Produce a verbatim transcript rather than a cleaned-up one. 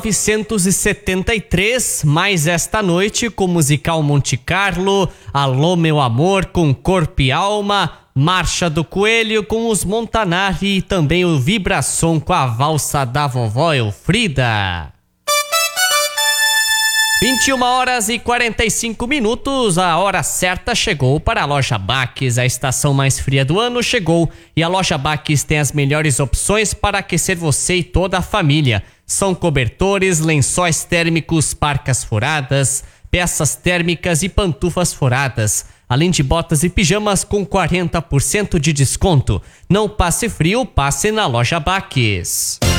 novecentos e setenta e três, mais esta noite com o musical Monte Carlo, Alô Meu Amor com Corpo e Alma, Marcha do Coelho com os Montanari e também o Vibração com a valsa da vovó Elfrida. vinte e uma horas e quarenta e cinco minutos, a hora certa chegou para a Loja Baques. A estação mais fria do ano chegou e a Loja Baques tem as melhores opções para aquecer você e toda a família. São cobertores, lençóis térmicos, parcas furadas, peças térmicas e pantufas furadas, além de botas e pijamas com quarenta por cento de desconto. Não passe frio, passe na Loja Baques.